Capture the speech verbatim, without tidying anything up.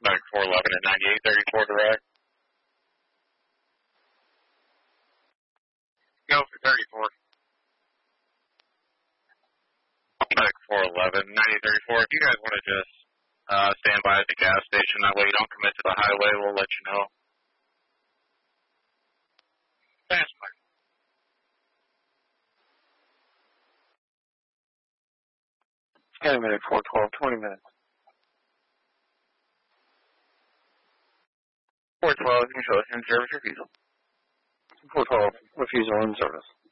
Medic four eleven at ninety-eight thirty-four direct. Go for thirty-four. Medic four eleven, ninety-eight thirty-four. If you guys want to just uh, stand by at the gas station, that way you don't commit to the highway, we'll let you know. Thanks, Mike. Scanning Medic four twelve, twenty minutes. four twelve, you can show us in service refusal. four twelve, refusal in service.